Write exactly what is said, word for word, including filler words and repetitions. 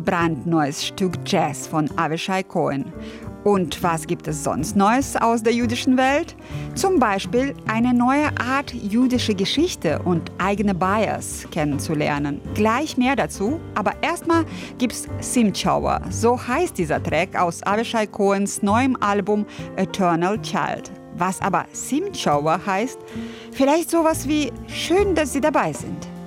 brandneues Stück Jazz von Avishai Cohen. Und was gibt es sonst Neues aus der jüdischen Welt? Zum Beispiel eine neue Art jüdische Geschichte und eigene Bias kennenzulernen. Gleich mehr dazu, aber erstmal gibt's Simchower. So heißt dieser Track aus Avishai Cohens neuem Album Eternal Child. Was aber Simchower heißt? Vielleicht sowas wie schön, dass Sie dabei sind.